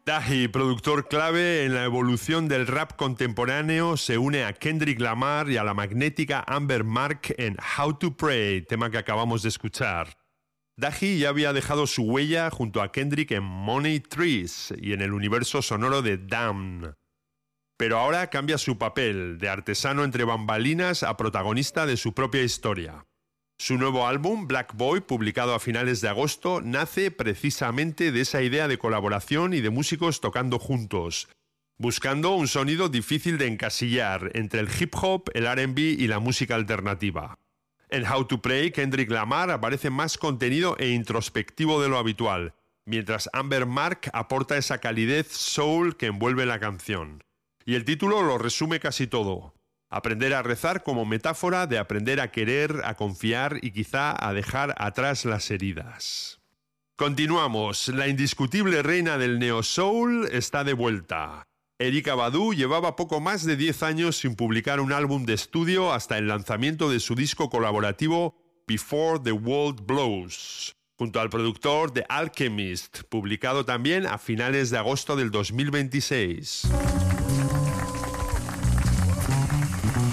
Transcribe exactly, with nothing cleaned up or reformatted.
Dahi, productor clave en la evolución del rap contemporáneo, se une a Kendrick Lamar y a la magnética Amber Mark en How to Pray, tema que acabamos de escuchar. Dahi ya había dejado su huella junto a Kendrick en Money Trees y en el universo sonoro de Damn. Pero ahora cambia su papel, de artesano entre bambalinas a protagonista de su propia historia. Su nuevo álbum, Black Boy, publicado a finales de agosto, nace precisamente de esa idea de colaboración y de músicos tocando juntos, buscando un sonido difícil de encasillar entre el hip hop, el R and B y la música alternativa. En How to Pray, Kendrick Lamar aparece más contenido e introspectivo de lo habitual, mientras Amber Mark aporta esa calidez soul que envuelve la canción. Y el título lo resume casi todo. Aprender a rezar como metáfora de aprender a querer, a confiar y quizá a dejar atrás las heridas. Continuamos. La indiscutible reina del neo soul está de vuelta. Erykah Badu llevaba poco más de diez años sin publicar un álbum de estudio hasta el lanzamiento de su disco colaborativo Before the World Blows, junto al productor The Alchemist, publicado también a finales de agosto del dos mil veintiséis.